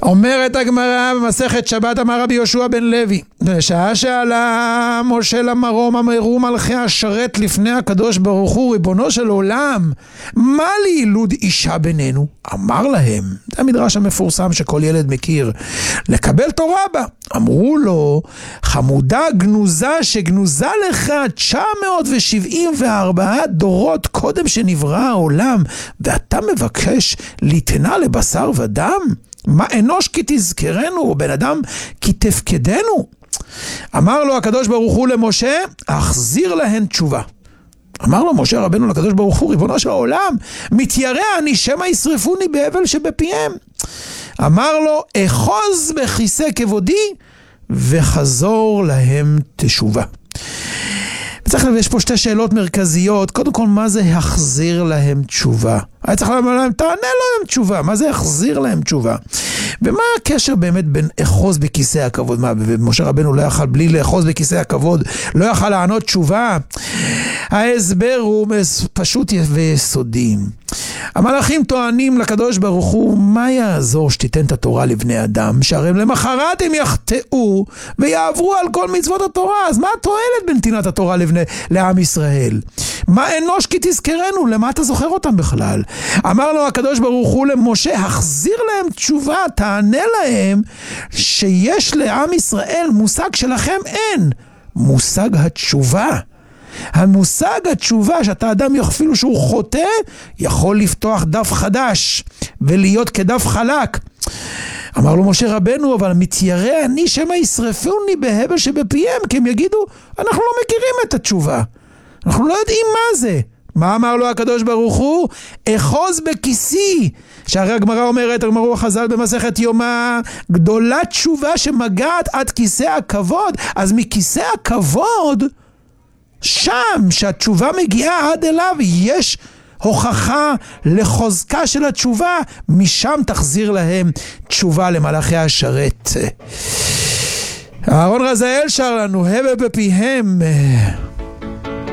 אומרת הגמרא במסכת שבת, אמר רבי יהושע בן לוי, בשעה שעלה משה למרום אמרו מלכי השרת לפני הקדוש ברוך הוא, ריבונו של עולם, מה לילוד אישה בינינו? אמר להם, זה המדרש המפורסם שכל ילד מכיר, לקבל תורה בה. אמרו לו, חמודה גנוזה שגנוזה לך 974 דורות קודם שנברא העולם, ואתה מבקש ליתנה לבשר ודם? מה אנוש כי תזכרנו, או בן אדם כי תפקדנו? אמר לו הקדוש ברוך הוא למשה, החזיר להן תשובה. אמר לו משה רבנו לקדוש ברוך הוא, ריבונו של העולם, מתיירא אני שמא ישרפוני בהבל שבפיהם. אמר לו, אחוז בכיסא כבודי וחזור להם תשובה. צריך לב, יש פה שתי שאלות מרכזיות. קודם כל, מה זה החזיר להם תשובה? היה צריך לומר להם, תענה להם תשובה. מה זה החזיר להם תשובה? ומה הקשר באמת בין אחוז בכיסא הכבוד? מה, משה רבנו לא יכל בלי לאחוז בכיסא הכבוד, לא יכל לענות תשובה? ההסבר הוא פשוט ויסודי. המלאכים טוענים לקדוש ברוך הוא, מה יעזור שתיתן את התורה לבני אדם, שהרי למחרת הם יחטאו ויעברו על כל מצוות התורה? אז מה התועלת בנתינת התורה לעם ישראל? מה אנוש כי תזכרנו? למה אתה זוכר אותם בכלל? אמר לו הקדוש ברוך הוא למשה, החזיר להם תשובה, תענה להם שיש לעם ישראל מושג שלכם אין, מושג התשובה. המושג התשובה, שאתה אדם אפילו שהוא חוטא, יכול לפתוח דף חדש ולהיות כדף חלק. אמר לו משה רבנו, אבל מתיירא אני שמא ישרפוני בהבל שבפיהם, כי הם יגידו, אנחנו לא מכירים את התשובה, אנחנו לא יודעים מה זה. מה אמר לו הקדוש ברוך הוא? אחוז בכיסי. שהרי הגמרא אומרת, אמרו החז"ל במסכת יומא, גדולה תשובה שמגעת עד כיסא הכבוד. אז מכיסא הכבוד, שם שהתשובה מגיעה עד אליו, יש הוכחה לחוזקה של התשובה, משם תחזיר להם תשובה למלאכי השרת. אהרון רזאל שר לנו, הבל בפיהם